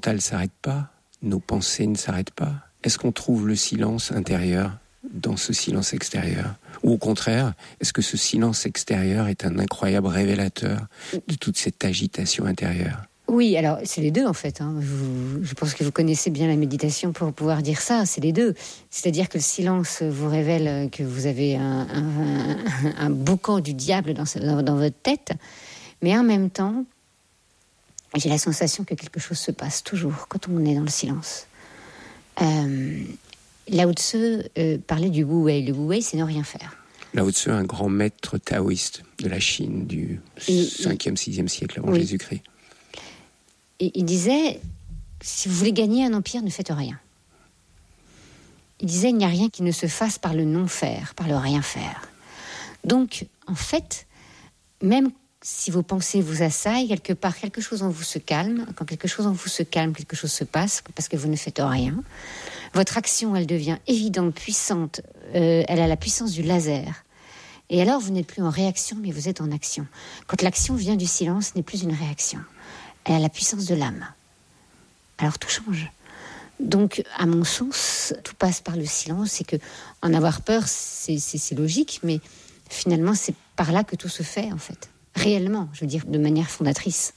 mental ne s'arrête pas, nos pensées ne s'arrêtent pas. Est-ce qu'on trouve le silence intérieur dans ce silence extérieur ? Ou au contraire, est-ce que ce silence extérieur est un incroyable révélateur de toute cette agitation intérieure ? Oui, alors c'est les deux en fait. Je pense que vous connaissez bien la méditation pour pouvoir dire ça, c'est les deux. C'est-à-dire que le silence vous révèle que vous avez un boucan du diable dans votre tête, mais en même temps, j'ai la sensation que quelque chose se passe toujours quand on est dans le silence. Lao Tzu parlait du Wu Wei. Le Wu Wei, c'est ne rien faire. Lao Tzu, un grand maître taoïste de la Chine du 5e, 6e siècle avant Jésus-Christ. Et il disait, si vous voulez gagner un empire, ne faites rien. Il disait, il n'y a rien qui ne se fasse par le non-faire, par le rien-faire. Donc, en fait, même si vos pensées vous assaillent, quelque part, quelque chose en vous se calme. Quand quelque chose en vous se calme, quelque chose se passe, parce que vous ne faites rien. Votre action, elle devient évidente, puissante. Elle a la puissance du laser. Et alors, vous n'êtes plus en réaction, mais vous êtes en action. Quand l'action vient du silence, ce n'est plus une réaction. Elle a la puissance de l'âme. Alors tout change. Donc, à mon sens, tout passe par le silence. Et que en avoir peur, c'est logique, mais finalement, c'est par là que tout se fait, en fait. Réellement, je veux dire, de manière fondatrice.